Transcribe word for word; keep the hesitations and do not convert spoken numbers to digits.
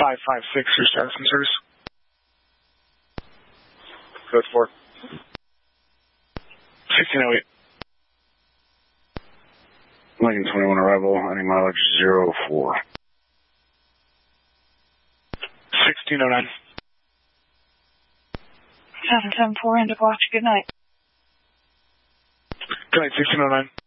five five six, your status and service. Code four. sixteen oh eight. Lincoln twenty-one arrival, ending mileage zero four. sixteen oh nine. seven seven four, end of watch, good night. Good night, sixteen oh nine.